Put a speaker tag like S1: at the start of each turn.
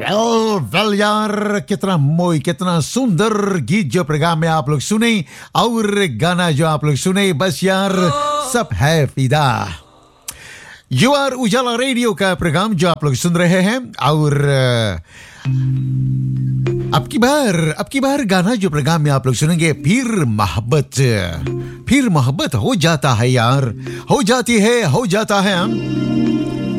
S1: Well यार, कितना मोई, कितना सुंदर गीत जो प्रोग्राम में आप लोग सुने और गाना जो आप लोग सुने, बस यार सब है फिदा। यू आर उजाला रेडियो का प्रोग्राम जो आप लोग सुन रहे हैं और अब की बार गाना जो प्रोग्राम में आप लोग सुनेंगे, फिर मोहब्बत हो जाता है यार, हो जाती है, हो जाता है।